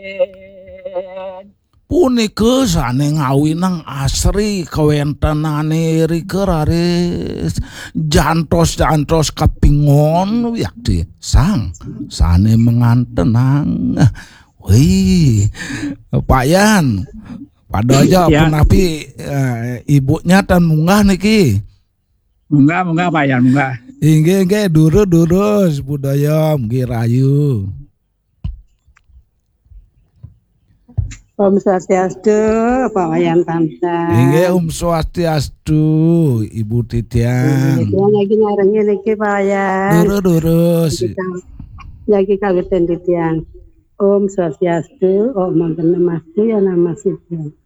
Punika sane ngawinang asri kawentenane rikeraris jantos kapingon yakti sang sane mengantenang. Wih, Pak Yan, pada aja Ya. penapi ibunya tan munggah niki. Munggah Pak Yan, munggah. Inggih durus budaya mugi rayu. Om Swastiastu, Pak Wayan Tamsa. Inggih Swastiastu, Ibu Titiang. Lagi nyarengi niki Pak Wayan. Durus. Lagi kagetan Titiang. Om Swastiastu, Om Manten Namastu ya Namastu.